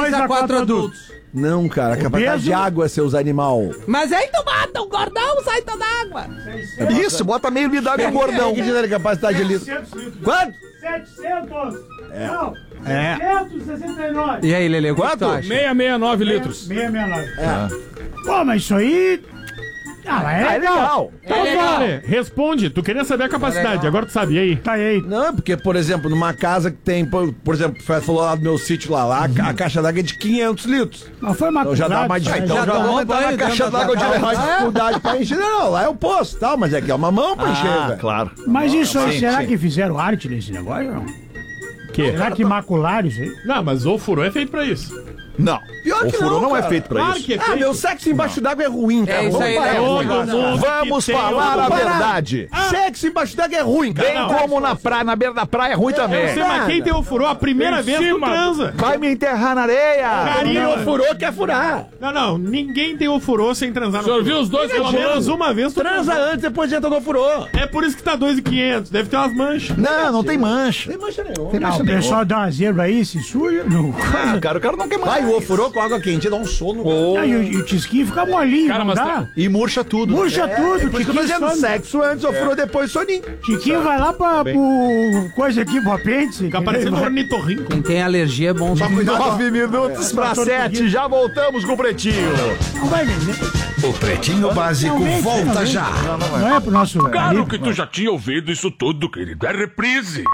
2 a 4 adultos. Não, cara, capacidade de água, seus animal. Mas aí tu mata o gordão, sai toda a água. Isso, bota meio litro d'água no gordão. Que diz a capacidade de litro? Quanto? 700. Não. 769. E aí, Lelê, quanto tu acha? 669 litros. 669. Pô, mas isso aí... É legal. Então, cara, responde. Tu queria saber a capacidade, agora tu sabe. E aí? Tá aí. Não, porque, por exemplo, numa casa que tem, por exemplo, o Fred falou lá do meu sítio lá a caixa d'água é de 500 litros. Mas foi uma Então já dá mais dificuldade. Então já vamos entrar na caixa d'água de mais dificuldade pra encher. Não, lá é o poço, tal, mas é que é uma mão pra encher, velho. Claro. Mas isso aí, será que fizeram arte nesse negócio ou não? Que? Será que macularam isso aí? Não, mas o furô é feito pra isso. Não. Pior O que furô não é cara. feito pra Claro isso. que é feito. Meu sexo embaixo d'água é ruim, cara. isso aí, né? Vamos falar a verdade. Sexo embaixo d'água é ruim, cara. Bem como na praia, na beira da praia é ruim também. Eu sei, mas quem tem o furô a primeira vez tu transa. Vai me enterrar na areia. Carinho, Furou quer furar. Não, ninguém tem o furô sem transar no O senhor viu os dois Pelo menos uma vez tu Transa antes, depois entra no furou. É por isso que tá 2.500, deve ter umas manchas. Não tem mancha. Tem mancha nenhuma. Não, o pessoal dá uma zebra aí, se suja. Não. Cara, o cara não quer mais. Vai, o ofurô com água quente, dá um sono. Ah, e o tisquinho fica molinho, Cara, não mas dá? E murcha tudo. Murcha tudo, Por isso que eu tô dizendo sexo antes, ofurô depois, soninho. Tiquinho vai lá pro coisa aqui, pro apêndice. Fica parecendo um ornitorrinco. Quem tem alergia é bom. 9 minutos pra 7. Já voltamos com o Pretinho. Não vai vender. O Pretinho Básico volta já. Não é pro nosso... Claro que tu já tinha ouvido isso tudo, querido. É reprise.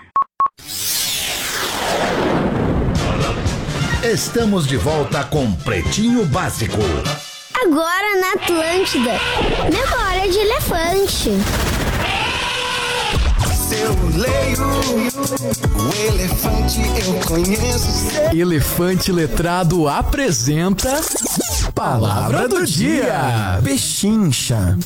Estamos de volta com Pretinho Básico. Agora na Atlântida, memória de elefante. Eu leio o elefante, eu conheço. Elefante Letrado apresenta Palavra do Dia. Pechincha.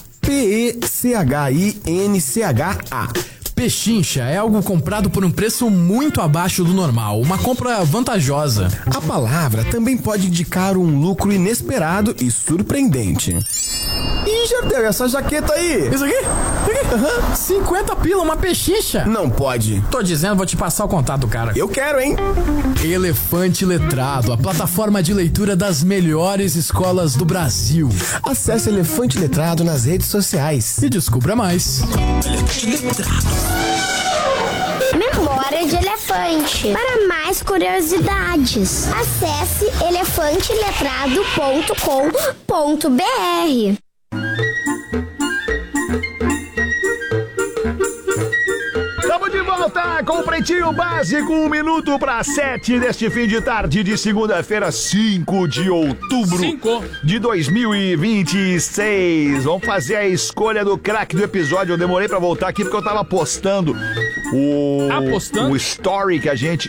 P-E-C-H-I-N-C-H-A. Pechincha é algo comprado por um preço muito abaixo do normal, uma compra vantajosa. A palavra também pode indicar um lucro inesperado e surpreendente. Ih, Jardel, essa jaqueta aí? Isso aqui? 50 pila, uma pechincha. Não pode. Tô dizendo, vou te passar o contato do cara. Eu quero, hein? Elefante Letrado, a plataforma de leitura das melhores escolas do Brasil. Acesse Elefante Letrado nas redes sociais. E descubra mais. Memória de elefante. Para mais curiosidades, acesse elefanteletrado.com.br. Estamos de volta com o Pretinho Básico, 1 minuto para 7 deste fim de tarde de segunda-feira, 5 de outubro de 2026. Vamos fazer a escolha do craque do episódio. Eu demorei para voltar aqui porque eu tava postando o story que a gente...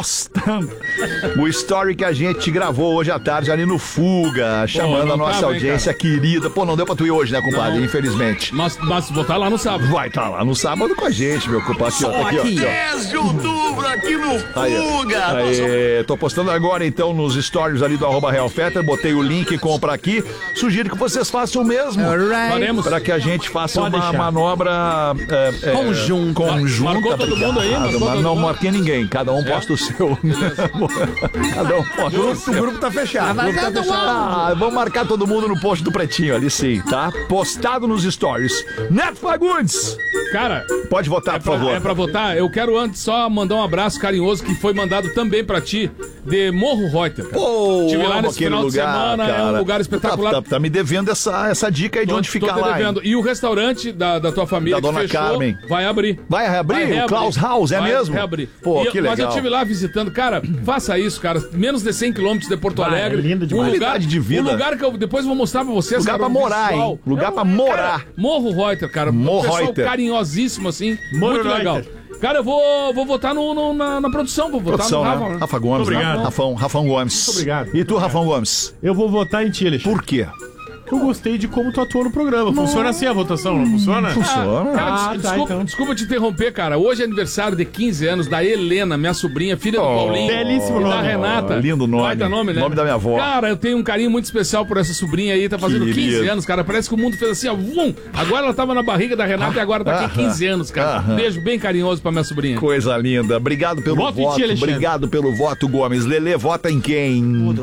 o story que a gente gravou hoje à tarde ali no Fuga, chamando a nossa audiência querida. Pô, não deu pra tu ir hoje, né, compadre? Não. Infelizmente. Mas vou estar lá no sábado. Vai estar lá no sábado com a gente, meu compadre. Aqui, ó. 10 de outubro aqui no Fuga. Tô postando agora então nos stories ali do @RealFetter, botei o link, compra aqui. Sugiro que vocês façam o mesmo. Faremos. Para que a gente faça uma manobra conjunta. Marcou todo mundo aí? Mas não marquei ninguém, cada um posta o seu. Cada um posta o seu. O grupo tá fechado. Vamos marcar todo mundo no post do Pretinho ali sim, tá? Postado nos stories. Neto Fagundes! Cara, pode votar, por favor. É pra votar? Eu quero antes só mandar um abraço carinhoso que foi mandado também pra ti, de Morro Reuter. Pô, estive lá nesse final de semana, cara. É um lugar espetacular. Tá me devendo essa dica aí de onde ficar lá. E o restaurante da tua família, da dona fechou, Carmen, vai abrir. Vai reabrir? O Klaus House, é mesmo? Vai reabrir. Pô, que legal. Mas eu estive lá visitando, cara, faça isso, cara. Menos de 100 quilômetros de Porto Alegre. É lindo demais. Qualidade de vida. Um lugar que eu depois vou mostrar pra vocês. Lugar cara, pra morar, visual. hein? Lugar pra morar. Cara, Morro Reuter, cara. Morro Pessoal carinhosíssimo, assim. Muito legal. Cara, eu vou votar na produção, vou votar no Rafa. Né? Rafa Gomes, obrigado. Né? Rafão Gomes. Muito obrigado. E tu, Rafão Gomes? Eu vou votar em ti, Alexandre. Por quê? Eu gostei de como tu atuou no programa. Funciona assim a votação, não funciona? Funciona. Cara, desculpa te interromper, cara. Hoje é aniversário de 15 anos da Helena, minha sobrinha, filha do Paulinho. Belíssimo nome. Da Renata. Lindo nome. Baita nome, né? Nome da minha avó. Cara, eu tenho um carinho muito especial por essa sobrinha aí. Tá fazendo 15 anos, cara. Parece que o mundo fez assim, ó. Vum. Agora ela tava na barriga da Renata e agora tá aqui 15 anos, cara. Beijo bem carinhoso pra minha sobrinha. Coisa linda. Obrigado pelo voto. Obrigado pelo voto, Gomes. Lelê, vota em quem?